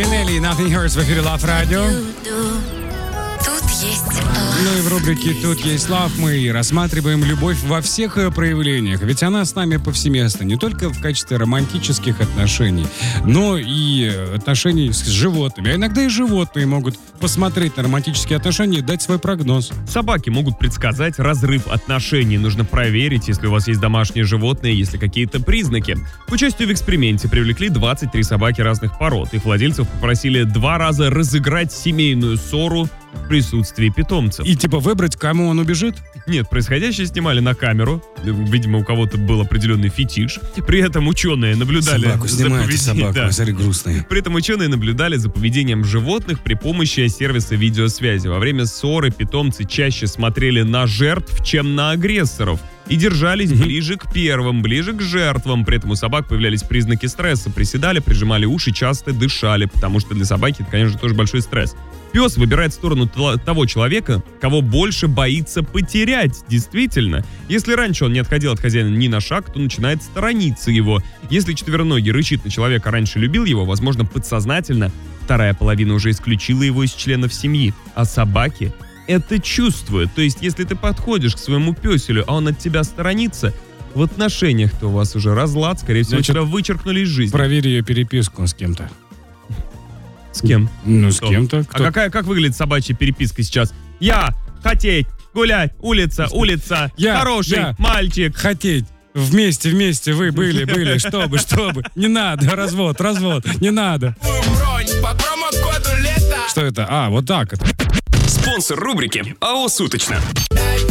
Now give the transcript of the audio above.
Минелли и Nothing Hurts в эфире Love Radio. Тут есть love. Ну и в рубрике «Тут есть love» мы рассматриваем любовь во всех ее проявлениях. Ведь она с нами повсеместно. Не только в качестве романтических отношений, но и отношений с животными. А иногда и животные могут посмотреть на романтические отношения и дать свой прогноз. Собаки могут предсказать разрыв отношений. Нужно проверить, если у вас есть домашние животные, есть ли какие-то признаки. К участию в эксперименте привлекли 23 собаки разных пород. Их владельцев попросили 2 раза разыграть семейную ссору в присутствии питомцев. И типа выбрать, кому он убежит? Нет, происходящее снимали на камеру. Видимо, у кого-то был определенный фетиш. При этом ученые наблюдали Собаку снимайте, собаку, Да. смотри, грустный. При этом ученые наблюдали за поведением животных при помощи сервиса видеосвязи. Во время ссоры питомцы чаще смотрели на жертв, чем на агрессоров. И держались ближе к первым, ближе к жертвам. При этом у собак появлялись признаки стресса. Приседали, прижимали уши, часто дышали. Потому что для собаки это, конечно, тоже большой стресс. Пес выбирает сторону того человека, кого больше боится потерять, действительно. Если раньше он не отходил от хозяина ни на шаг, то начинает сторониться его. Если четвероногий рычит на человека, раньше любил его, возможно, подсознательно, вторая половина уже исключила его из членов семьи. А собаки это чувствуют. То есть, если ты подходишь к своему пёселю, а он от тебя сторонится, в отношениях-то у вас уже разлад, скорее всего, Значит, тебя вычеркнули из жизни. Проверь ее переписку с кем-то. С кем? Ну, с Кто? кем-то. А как выглядит собачья переписка сейчас? Я хотеть, гулять, улица, хороший мальчик. Хотеть. Вместе вы были, чтобы. Не надо, развод, не надо. Что это? А, вот так это. Спонсор рубрики АО «Суточно».